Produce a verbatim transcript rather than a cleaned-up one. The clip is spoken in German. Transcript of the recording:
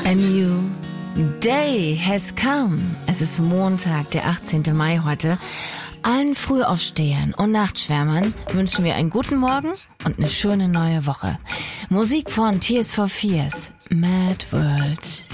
A new day has come. Es ist Montag, der achtzehnte Mai heute. Allen Frühaufstehern und Nachtschwärmern wünschen wir einen guten Morgen und eine schöne neue Woche. Musik von Tears for Fears, Mad World.